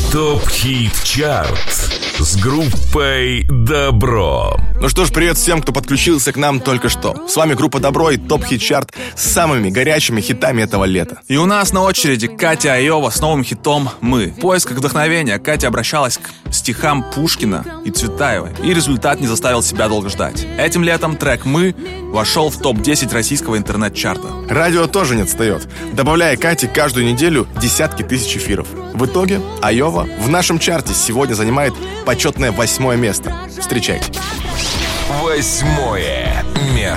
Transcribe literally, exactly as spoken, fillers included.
ТОП-хит-чарт с группой «Добро». Ну что ж, привет всем, кто подключился к нам только что. С вами группа «Добро» и ТОП-хит-чарт с самыми горячими хитами этого лета. И у нас на очереди Катя Айова с новым хитом «Мы». В поисках вдохновения Катя обращалась к стихам Пушкина и Цветаевой, и результат не заставил себя долго ждать. Этим летом трек «Мы» вошел в топ десять российского интернет-чарта. Радио тоже не отстает, добавляя Кате каждую неделю десятки тысяч эфиров. В итоге Айова в нашем чарте сегодня занимает почетное восьмое место. Встречайте. Восьмое место.